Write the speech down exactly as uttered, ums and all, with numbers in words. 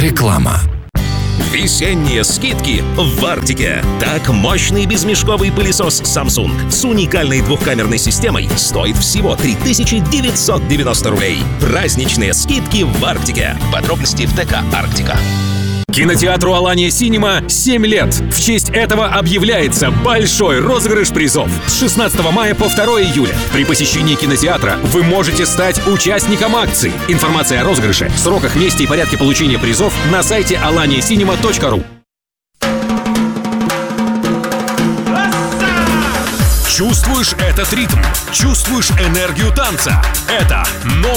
Реклама. Весенние скидки в Арктике. Так, мощный безмешковый пылесос Samsung с уникальной двухкамерной системой стоит всего три тысячи девятьсот девяносто рублей. Праздничные скидки в Арктике. Подробности в ТК «Арктика». Кинотеатру «Алания Синема» семь лет. В честь этого объявляется большой розыгрыш призов. С шестнадцатого мая по второго июля при посещении кинотеатра вы можете стать участником акции. Информация о розыгрыше, сроках, месте и порядке получения призов на сайте алания синема точка ру. Чувствуешь этот ритм? Чувствуешь энергию танца? Это новый